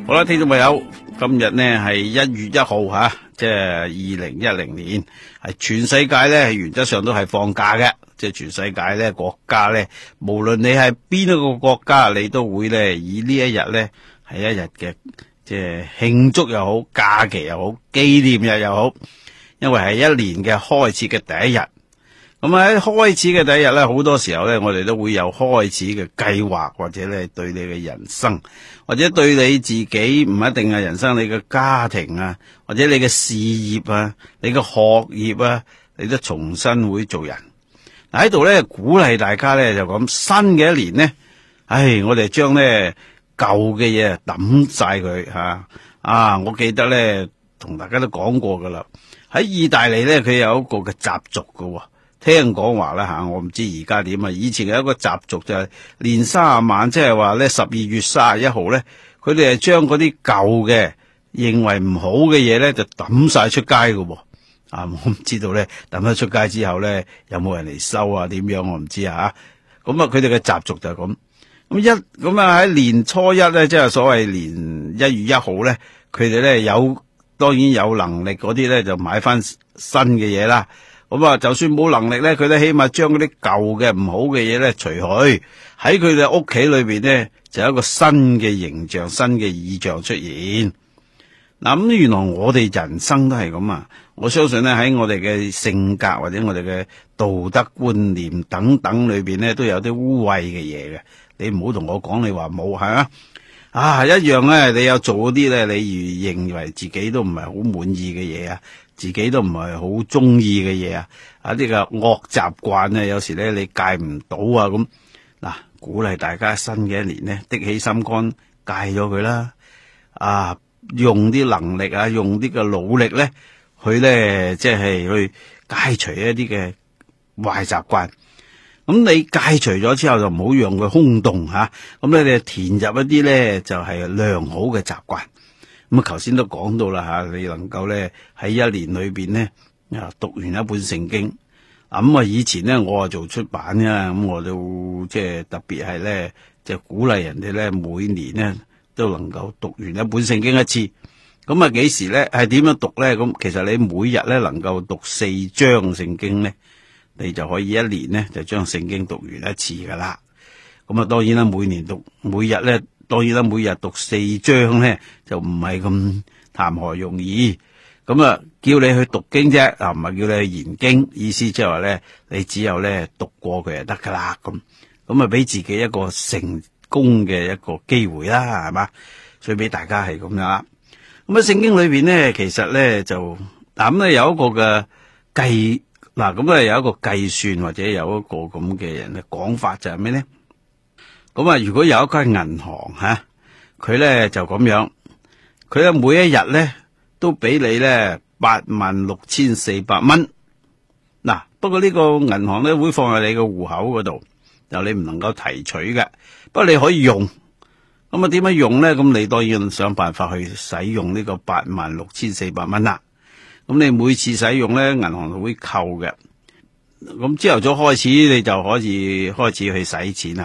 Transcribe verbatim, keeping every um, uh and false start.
好啦，聽眾朋友，今日呢係一月一號吓，即係二零一零年，係全世界呢原則上都係放假嘅，即係全世界呢國家呢，無論你係邊一個國家，你都會呢以呢一日呢係一日嘅，即係慶祝又好，假期又好，紀念日又好，因為係一年嘅開始嘅第一日。咁喺開始嘅第一日咧，好多時候咧，我哋都會有開始嘅計劃，或者咧對你嘅人生，或者對你自己唔一定係人生，你嘅家庭啊，或者你嘅事業啊，你嘅學業啊，你都重新會做人。嗱喺度咧鼓勵大家咧就咁，新嘅一年咧，唉，我哋將咧舊嘅嘢抌晒佢吓啊！我記得咧同大家都講過噶啦，喺意大利咧佢有一個嘅習俗噶。聽講話啦吓，我唔知而家點啊。以前有一個習俗就係年卅晚，即係話咧十二月卅一號咧，佢哋係將嗰啲舊嘅認為唔好嘅嘢咧，就抌晒出街噶。啊，我唔知道咧抌咗出街之後咧，有冇人嚟收啊？點樣我唔知啊。咁啊，佢哋嘅習俗就係咁。咁一咁啊喺年初一咧，即係所謂年一月一號咧，佢哋咧有當然有能力嗰啲咧就買翻新嘅嘢啦。咁啊，就算冇能力咧，佢都起碼將嗰啲舊嘅唔好嘅嘢咧除去，喺佢哋屋企裏邊咧就有一個新嘅形象、新嘅意象出現。嗱，咁原來我哋人生都係咁啊！我相信咧喺我哋嘅性格或者我哋嘅道德觀念等等裏邊咧，都有啲污穢嘅嘢嘅。你唔好同我講你話冇，係嘛？啊，一樣咧，你有做嗰啲咧，你如認為自己都唔係好滿意嘅嘢啊，自己都唔係好中意嘅嘢啊，啊啲個惡習慣啊，有時咧你戒唔到啊咁。嗱，鼓勵大家新嘅一年咧，的起心肝戒咗佢啦，啊，用啲能力啊，用啲嘅努力咧，去咧即係去戒除一啲嘅壞習慣。咁你戒除咗之後就唔好讓佢空洞吓，咁咧你填入一啲咧就係良好嘅習慣。咁啊，頭先都講到啦吓，你能夠咧喺一年裏邊咧啊讀完一本聖經。咁啊，以前咧我啊做出版啊，咁我都即係特別係咧，就鼓勵人哋咧每年咧都能夠讀完一本聖經一次。咁啊，幾時咧係點樣讀咧？咁其實你每日咧能夠讀四章聖經咧，你就可以一年咧就將聖經讀完一次噶啦。咁啊，當然啦，每年讀每日咧，當然啦，每日讀四章咧就唔係咁談何容易。咁啊，叫你去讀經啫，啊唔係叫你去研經。意思即係話咧，你只有咧讀過佢就得噶啦。咁咁啊，俾自己一個成功嘅一個機會啦，係嘛？所以俾大家係咁樣啦。咁啊，聖經裏邊咧，其實咧就嗱咁咧有一個嘅計。嗱，咁啊有一個計算或者有一個咁嘅人嘅講法就係咩咧？咁啊，如果有一間銀行吓，佢咧就咁樣，佢咧每一日咧都俾你咧八萬六千四百蚊。嗱，不過呢個銀行咧會放喺你個戶口嗰度，就你唔能夠提取嘅，不過你可以用。咁啊，點樣用咧？咁你當然想辦法去使用呢個八萬六千四百蚊啦。咁你每次使用咧，銀行就會扣嘅。咁朝頭早開始，你就可以開始去使錢啦。